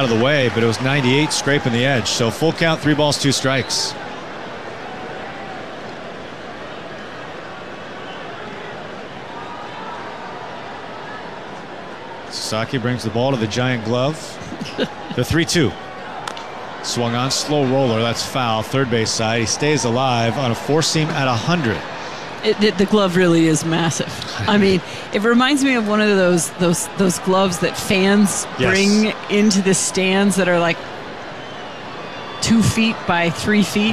of the way, but it was 98 scraping the edge. So full count, 3 balls, 2 strikes. Sasaki brings the ball to the giant glove. The 3-2. Swung on, slow roller. That's foul. Third base side. He stays alive on a 4-seam at 100. The glove really is massive. I mean, it reminds me of one of those gloves that fans bring into the stands that are like 2 feet by 3 feet.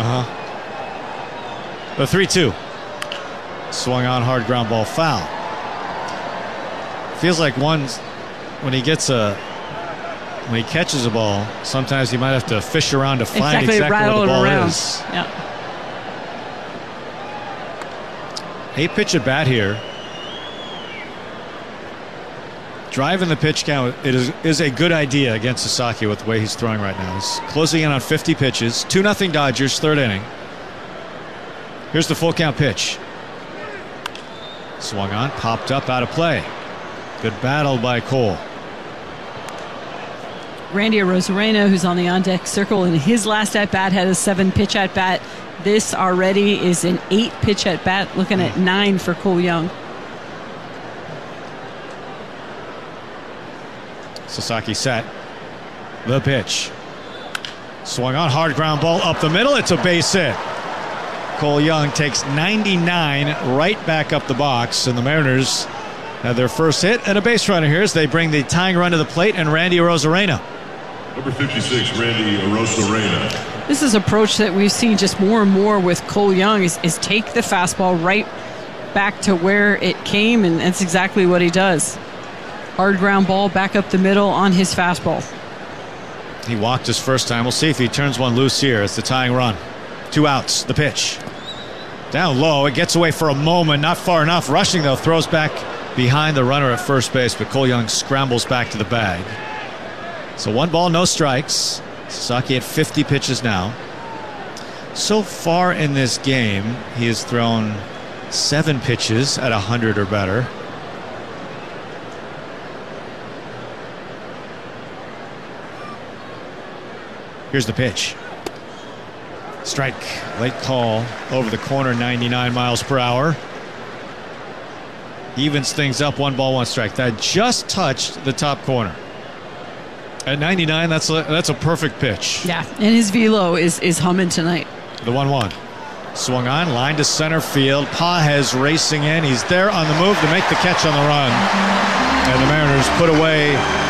The 3-2. Swung on, hard ground ball, foul. Feels like when he catches a ball, sometimes he might have to fish around to find exactly where the ball is. Yeah. 8-pitch at bat here. Driving the pitch count is a good idea against Sasaki with the way he's throwing right now. He's closing in on 50 pitches. 2-0 Dodgers, third inning. Here's the full count pitch. Swung on, popped up, out of play. Good battle by Cole. Randy Arozarena, who's on the on-deck circle, in his last at-bat had a 7-pitch at-bat. This already is an 8-pitch at-bat, looking at 9 for Cole Young. Sasaki set. The pitch. Swung on, hard ground ball up the middle. It's a base hit. Cole Young takes 99 right back up the box, and the Mariners have their first hit and a base runner here as they bring the tying run to the plate, and Randy Arozarena. Number 56, Randy Arozarena. This is an approach that we've seen just more and more with Cole Young is take the fastball right back to where it came, and that's exactly what he does. Hard ground ball back up the middle on his fastball. He walked his first time. We'll see if he turns one loose here. It's the tying run. 2 outs. The pitch. Down low. It gets away for a moment. Not far enough. Rushing, though. Throws back behind the runner at first base, but Cole Young scrambles back to the bag. So 1 ball, no strikes. Sasaki at 50 pitches now. So far in this game, he has thrown 7 pitches at 100 or better. Here's the pitch. Strike. Late call over the corner, 99 miles per hour. Evens things up, 1 ball, 1 strike. That just touched the top corner. At 99, that's a perfect pitch. Yeah, and his velo is humming tonight. The 1-1. Swung on, line to center field. Pages racing in. He's there on the move to make the catch on the run. And the Mariners put away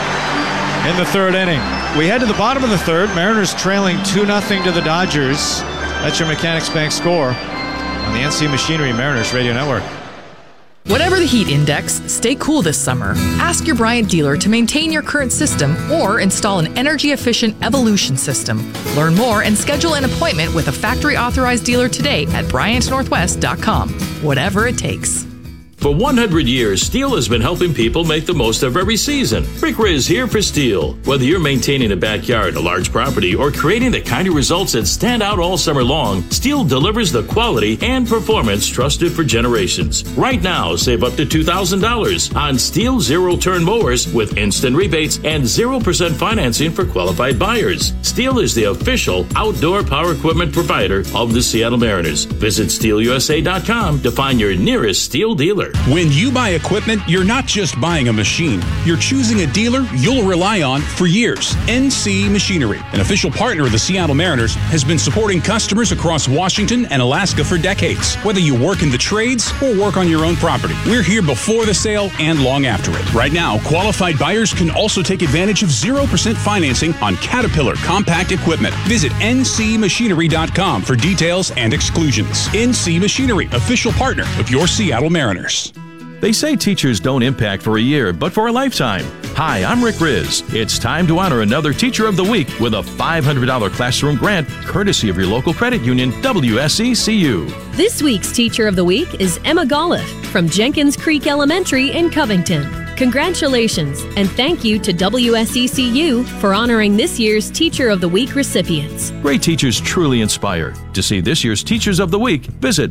in the third inning. We head to the bottom of the third. Mariners trailing 2-0 to the Dodgers. That's your Mechanics Bank score on the NC Machinery Mariners Radio Network. Whatever the heat index, stay cool this summer. Ask your Bryant dealer to maintain your current system or install an energy-efficient Evolution system. Learn more and schedule an appointment with a factory-authorized dealer today at BryantNorthwest.com. Whatever it takes. For 100 years, Steel has been helping people make the most of every season. Rick Riz here for Steel. Whether you're maintaining a backyard, a large property, or creating the kind of results that stand out all summer long, Steel delivers the quality and performance trusted for generations. Right now, save up to $2,000 on Steel zero-turn mowers with instant rebates and 0% financing for qualified buyers. Steel is the official outdoor power equipment provider of the Seattle Mariners. Visit SteelUSA.com to find your nearest Steel dealer. When you buy equipment, you're not just buying a machine. You're choosing a dealer you'll rely on for years. NC Machinery, an official partner of the Seattle Mariners, has been supporting customers across Washington and Alaska for decades. Whether you work in the trades or work on your own property, we're here before the sale and long after it. Right now, qualified buyers can also take advantage of 0% financing on Caterpillar compact equipment. Visit ncmachinery.com for details and exclusions. NC Machinery, official partner of your Seattle Mariners. They say teachers don't impact for a year, but for a lifetime. Hi, I'm Rick Riz. It's time to honor another Teacher of the Week with a $500 classroom grant, courtesy of your local credit union, WSECU. This week's Teacher of the Week is Emma Golliff from Jenkins Creek Elementary in Covington. Congratulations, and thank you to WSECU for honoring this year's Teacher of the Week recipients. Great teachers truly inspire. To see this year's Teachers of the Week, visit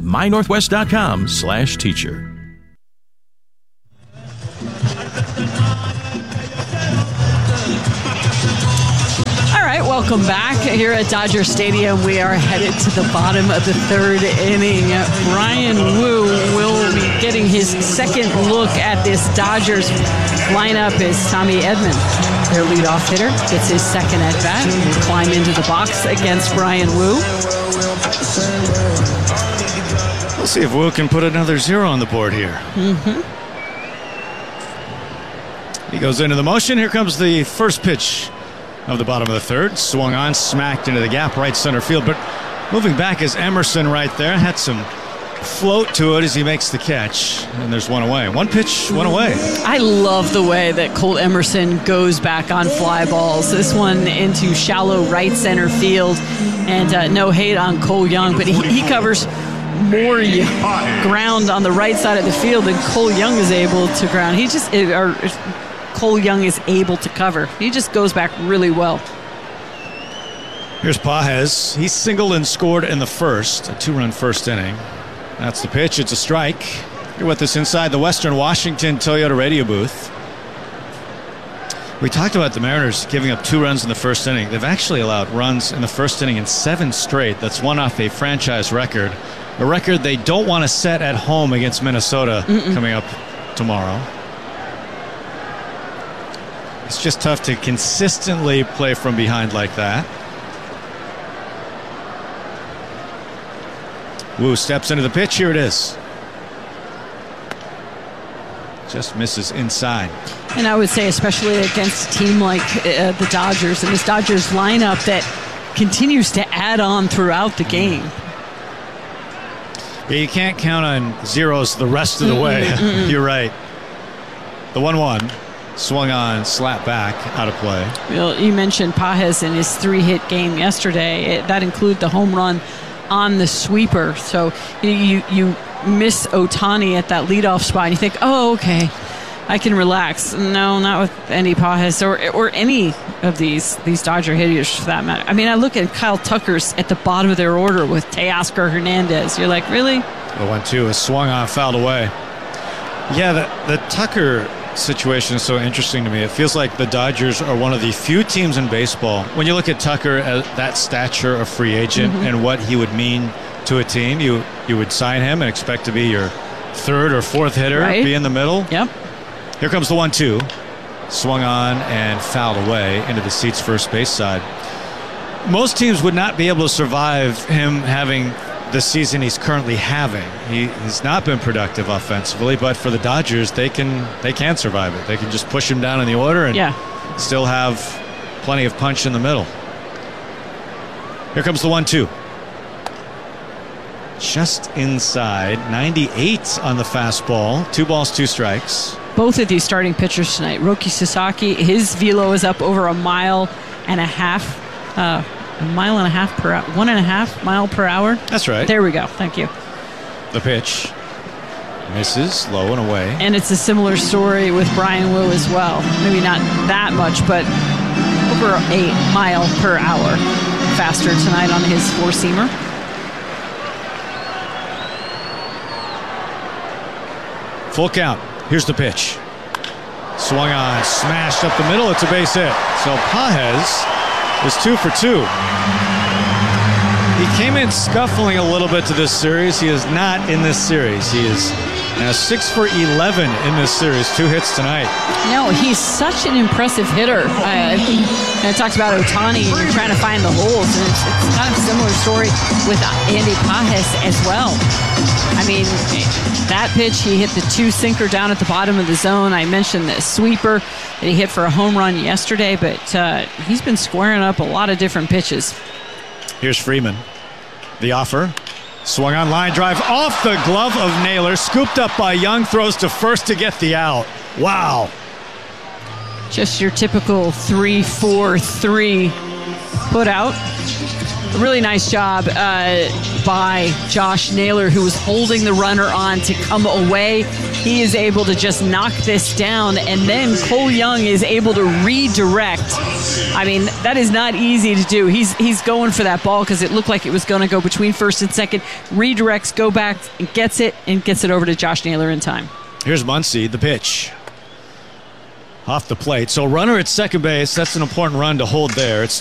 mynorthwest.com/teacher. Welcome back here at Dodger Stadium. We are headed to the bottom of the third inning. Bryan Woo will be getting his second look at this Dodgers lineup as Tommy Edman, their leadoff hitter, gets his second at-bat and will climb into the box against Bryan Woo. We'll see if Woo can put another 0 on the board here. He goes into the motion. Here comes the first pitch of the bottom of the third. Swung on, smacked into the gap, right center field. But moving back is Emerson right there. Had some float to it as he makes the catch. And there's one away. One pitch, one away. I love the way that Cole Emerson goes back on fly balls. This one into shallow right center field. And no hate on Cole Young, but he covers more ground on the right side of the field than Cole Young is able to ground. Cole Young is able to cover. He just goes back really well. Here's Pages. He singled and scored in the first, a 2-run first inning. That's the pitch. It's a strike. You're with us inside the Western Washington Toyota radio booth. We talked about the Mariners giving up 2 runs in the first inning. They've actually allowed runs in the first inning in 7 straight. That's one off a franchise record. A record they don't want to set at home against Minnesota coming up tomorrow. It's just tough to consistently play from behind like that. Woo steps into the pitch. Here it is. Just misses inside. And I would say especially against a team like the Dodgers and this Dodgers lineup that continues to add on throughout the game. Yeah, you can't count on zeros the rest of the way. You're right. The 1-1 swung on, slapped back, out of play. Well, you mentioned Pages in his 3-hit game yesterday. That included the home run on the sweeper. So you miss Ohtani at that leadoff spot and you think, oh, okay, I can relax. No, not with any Pages or any of these Dodger hitters for that matter. I mean, I look at Kyle Tucker's at the bottom of their order with Teoscar Hernandez. You're like, really? The 1-2 is swung on, fouled away. Yeah, the Tucker situation is so interesting to me. It feels like the Dodgers are one of the few teams in baseball. When you look at Tucker as that stature of free agent and what he would mean to a team, you would sign him and expect to be your third or fourth hitter, right? Be in the middle. Yep. Here comes the 1-2. Swung on and fouled away into the seats first base side. Most teams would not be able to survive him having the season he's currently having. He's not been productive offensively, but for the Dodgers, they can survive it. They can just push him down in the order and still have plenty of punch in the middle. Here comes the 1-2. Just inside, 98 on the fastball. 2 balls, 2 strikes. Both of these starting pitchers tonight. Roki Sasaki, his velo is up over 1.5 miles. 1.5 miles per hour. That's right. There we go. Thank you. The pitch misses, low and away. And it's a similar story with Bryan Woo as well. Maybe not that much, but over 8 miles per hour faster tonight on his 4-seamer. Full count. Here's the pitch. Swung on, smashed up the middle. It's a base hit. So Pages is 2 for 2. He came in scuffling a little bit to this series. He is not in this series. He is now 6 for 11 in this series. 2 hits tonight. No, he's such an impressive hitter. And it talks about Ohtani trying to find the holes. And it's kind of a similar story with Andy Pages as well. I mean, that pitch, he hit the 2-sinker down at the bottom of the zone. I mentioned the sweeper that he hit for a home run yesterday, but he's been squaring up a lot of different pitches. Here's Freeman. The offer. Swung on, line drive off the glove of Naylor. Scooped up by Young. Throws to first to get the out. Wow. Just your typical 3-4-3 put out. A really nice job by Josh Naylor, who was holding the runner on to come away. He is able to just knock this down, and then Cole Young is able to redirect. I mean, that is not easy to do. He's going for that ball because it looked like it was going to go between first and second. Redirects, go back, and gets it over to Josh Naylor in time. Here's Muncy, the pitch. Off the plate. So runner at second base, that's an important run to hold there. It's